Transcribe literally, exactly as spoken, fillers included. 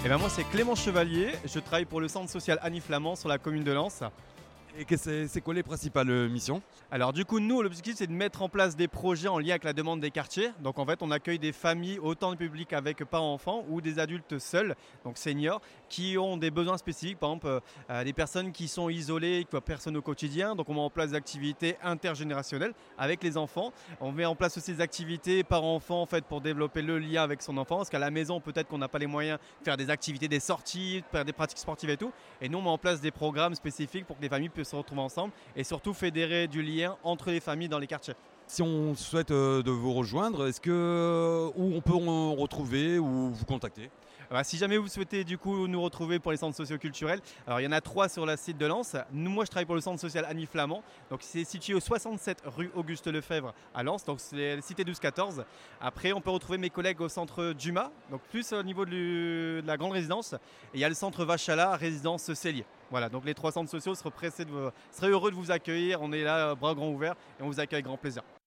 Et ben moi c'est Clément Chevalier, je travaille pour le centre social Annie Flamand sur la commune de Lens. Et que c'est c'est quoi les principales euh, missions? Alors du coup nous l'objectif c'est de mettre en place des projets en lien avec la demande des quartiers. Donc en fait on accueille des familles autant de publics avec parents-enfants ou des adultes seuls, donc seniors, qui ont des besoins spécifiques, par exemple euh, des personnes qui sont isolées, qui voient personne au quotidien. Donc on met en place des activités intergénérationnelles avec les enfants. On met en place aussi des activités parents-enfants en fait pour développer le lien avec son enfant. Parce qu'à la maison peut-être qu'on n'a pas les moyens de faire des activités, des sorties, de faire des pratiques sportives et tout. Et nous on met en place des programmes spécifiques pour que les familles puissent se retrouver ensemble et surtout fédérer du lien entre les familles dans les quartiers. Si on souhaite euh, de vous rejoindre, est-ce que euh, où on peut en retrouver ou vous contacter? Voilà, si jamais vous souhaitez du coup nous retrouver pour les centres socio-culturels, alors il y en a trois sur le site de Lens. Nous, moi je travaille pour le centre social Annie Flamand, donc c'est situé au soixante-sept rue Auguste Lefebvre à Lens, donc c'est la cité douze quatorze. Après on peut retrouver mes collègues au centre Dumas, donc plus au niveau de, l'u- de la grande résidence. Et il y a le centre Vachala, résidence Cellier. Voilà, donc les trois centres sociaux seraient, pressés de vous- seraient heureux de vous accueillir. On est là, bras grands ouverts, et on vous accueille avec grand plaisir.